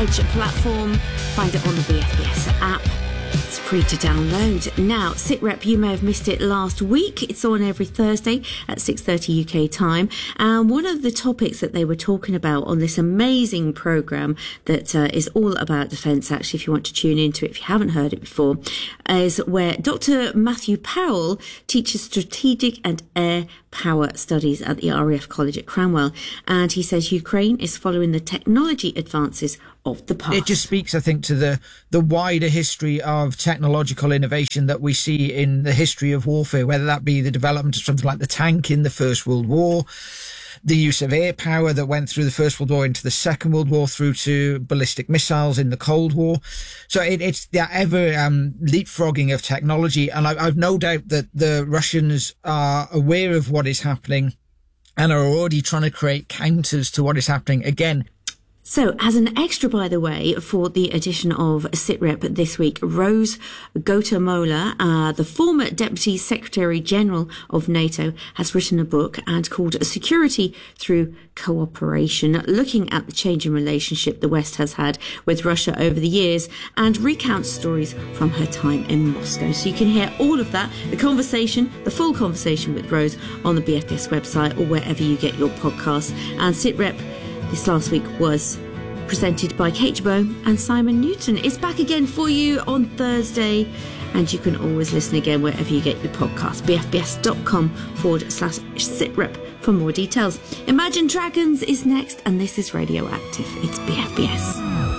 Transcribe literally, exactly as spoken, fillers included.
Edge platform. Find it on the B F B S app. It's free to download. Now, SITREP, you may have missed it last week. It's on every Thursday at six thirty U K time. And one of the topics that they were talking about on this amazing programme that uh, is all about defence, actually, if you want to tune into it, if you haven't heard it before, is where Doctor Matthew Powell teaches strategic and air power studies at the R A F College at Cranwell. And he says Ukraine is following the technology advances of the past. It just speaks, I think, to the, the wider history of technological innovation that we see in the history of warfare, whether that be the development of something like the tank in the First World War, the use of air power that went through the First World War into the Second World War, through to ballistic missiles in the Cold War. So it, it's the ever um, leapfrogging of technology. And I, I've no doubt that the Russians are aware of what is happening and are already trying to create counters to what is happening. Again, so, as an extra, by the way, for the edition of SITREP this week, Rose Gotamola, uh, the former Deputy Secretary General of NATO, has written a book and called Security Through Cooperation, looking at the changing relationship the West has had with Russia over the years, and recounts stories from her time in Moscow. So you can hear all of that, the conversation, the full conversation with Rose on the B F B S website or wherever you get your podcasts. And SITREP this last week was presented by Kate Bow and Simon Newton. It's back again for you on Thursday, and you can always listen again wherever you get your podcast. bfbs.com forward slash SITREP for more details. Imagine Dragons is next, and this is Radioactive. It's B F B S.